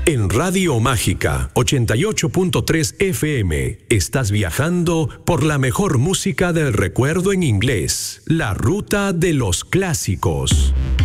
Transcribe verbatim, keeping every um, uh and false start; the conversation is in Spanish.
En Radio Mágica ochenta y ocho punto tres F M estás viajando por la mejor música del recuerdo en inglés, la ruta de los clásicos.